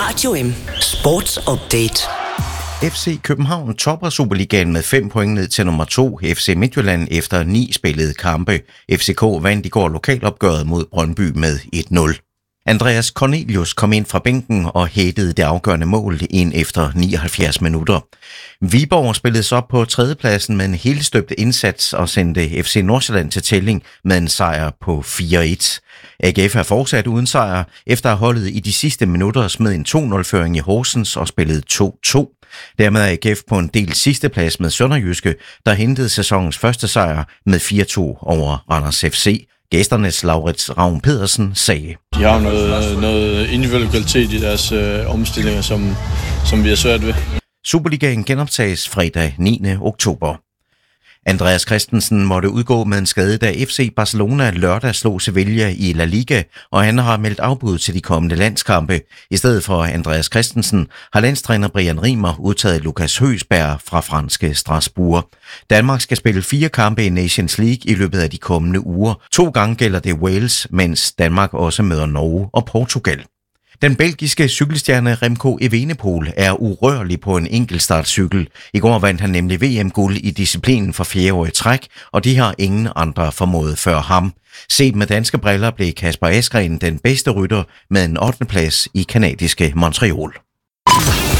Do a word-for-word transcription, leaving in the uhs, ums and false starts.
Radio M Sports Update. F C København topper Superligaen med fem point ned til nummer to, F C Midtjylland, efter ni spillede kampe. F C K vandt i går lokalopgøret mod Brøndby med et nul. Andreas Cornelius kom ind fra bænken og hættede det afgørende mål ind efter nioghalvfjerds minutter. Viborg spillede sig op på tredjepladsen med en helstøbt indsats og sendte F C Nordsjælland til tælling med en sejr på fire et. A G F er fortsat uden sejr, efter at holdet i de sidste minutter smed en to nul-føring i Horsens og spillede to to. Dermed er A G F på en del sidste plads med Sønderjyske, der hentede sæsonens første sejr med fire to over Randers F C. Gæsternes Laurits Ravn Pedersen sagde: De har noget, noget individuel kvalitet i deres øh, omstillinger, som, som vi har svært ved. Superligaen genoptages fredag niende oktober. Andreas Christensen måtte udgå med en skade, da F C Barcelona lørdag slog Sevilla i La Liga, og han har meldt afbud til de kommende landskampe. I stedet for Andreas Christensen har landstræner Brian Rimer udtaget Lukas Høgsberg fra franske Strasbourg. Danmark skal spille fire kampe i Nations League i løbet af de kommende uger. To gange gælder det Wales, mens Danmark også møder Norge og Portugal. Den belgiske cykelstjerne Remco Evenepoel er urørlig på en enkeltstartcykel. I går vandt han nemlig V M-guld i disciplinen for fjerde år i træk, og de har ingen andre formået før ham. Set med danske briller blev Kasper Asgreen den bedste rytter med en ottende plads i kanadiske Montreal.